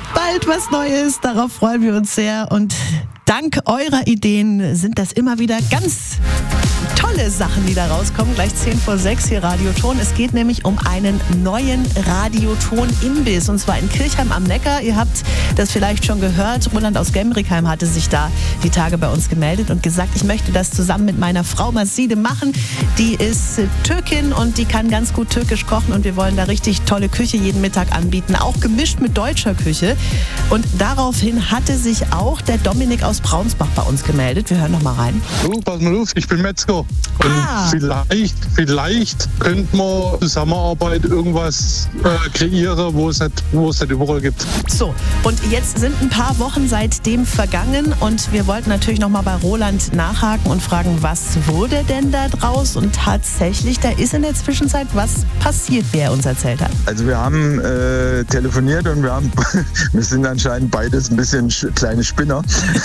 gibt bald was Neues, darauf freuen wir uns sehr. Und dank eurer Ideen sind das immer wieder ganz tolle Sachen, die da rauskommen. Gleich 5:10 hier Radioton. Es geht nämlich um einen neuen Radioton-Imbiss. Und zwar in Kirchheim am Neckar. Ihr habt das vielleicht schon gehört. Roland aus Gemrickheim hatte sich da die Tage bei uns gemeldet und gesagt, ich möchte das zusammen mit meiner Frau Maside machen. Die ist Türkin und die kann ganz gut türkisch kochen. Und wir wollen da richtig tolle Küche jeden Mittag anbieten. Auch gemischt mit deutscher Küche. Und daraufhin hatte sich auch der Dominik aus Braunsbach bei uns gemeldet. Wir hören noch mal rein. Pass mal auf, ich bin Metzger. Und vielleicht könnte man Zusammenarbeit irgendwas kreieren, wo es nicht überall gibt. So, und jetzt sind ein paar Wochen seitdem vergangen und wir wollten natürlich noch mal bei Roland nachhaken und fragen, was wurde denn da draus? Und tatsächlich, da ist in der Zwischenzeit was passiert, wie er uns erzählt hat. Also wir haben telefoniert und wir sind anscheinend beides ein bisschen kleine Spinner.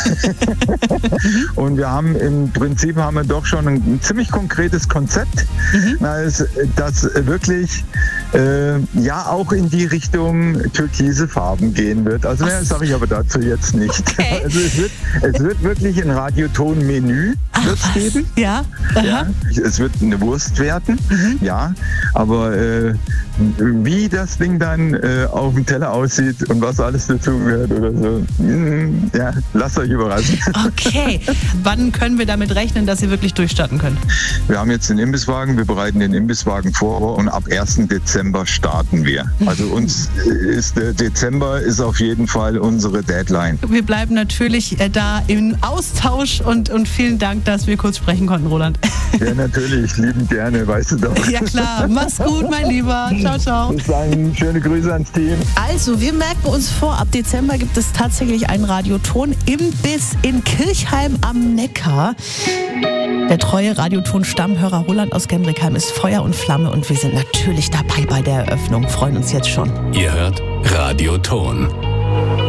Und wir haben im Prinzip doch schon ein ziemlich konkretes Konzept, das wirklich auch in die Richtung türkise Farben gehen wird. Also mehr sage ich aber dazu jetzt nicht. Okay. Also es wird wirklich ein Radioton-Menü geben. Ja. Ja, es wird eine Wurst werden, ja, aber wie das Ding dann auf dem Teller aussieht und was alles dazugehört oder so, lasst euch überraschen. Okay, wann können wir damit rechnen, dass ihr wirklich durchstarten könnt? Wir haben jetzt den Imbisswagen, wir bereiten den Imbisswagen vor und ab 1. Dezember starten wir. Also der Dezember ist auf jeden Fall unsere Deadline. Wir bleiben natürlich da im Austausch und vielen Dank, dass wir kurz sprechen konnten, Roland. Ja, natürlich, liebend gerne, weißt du doch. Ja klar, mach's gut, mein Lieber. Ciao, ciao. Bis dann, schöne Grüße ans Team. Also, wir merken uns vor, ab Dezember gibt es tatsächlich einen Radioton-Imbiss in Kirchheim am Neckar. Der treue Radioton-Stammhörer Roland aus Gemrickheim ist Feuer und Flamme und wir sind natürlich dabei bei der Eröffnung. Freuen uns jetzt schon. Ihr hört Radioton.